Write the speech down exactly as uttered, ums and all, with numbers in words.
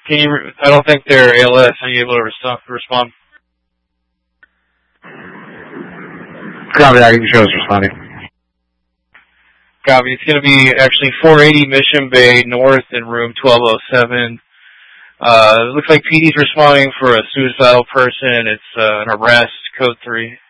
Can you? Re- I don't think they're A L S. Are you able to res- respond? Copy that. You can show us responding. Copy. It's going to be actually four eighty Mission Bay North in room twelve oh seven. Uh, it looks like P D's responding for a suicidal person. It's uh, an arrest, code three.